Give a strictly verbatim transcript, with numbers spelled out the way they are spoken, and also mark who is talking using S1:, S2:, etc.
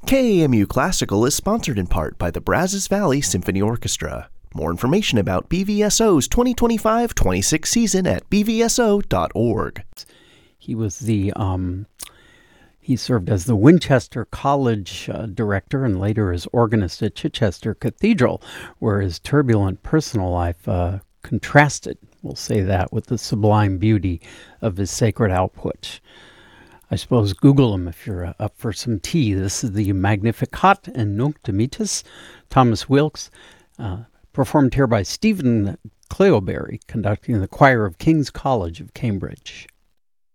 S1: K A M U Classical is sponsored in part by the Brazos Valley Symphony Orchestra. More information about B V S O's twenty twenty-five twenty-six season at b v s o dot org.
S2: He was the, um, he served as the Winchester College uh, director and later as organist at Chichester Cathedral, where his turbulent personal life uh, contrasted, we'll say that, with the sublime beauty of his sacred output. I suppose Google him if you're uh, up for some tea. This is the Magnificat and Nunc Dimittis, Thomas Wilkes, uh, performed here by Stephen Cleoberry, conducting the choir of King's College of Cambridge.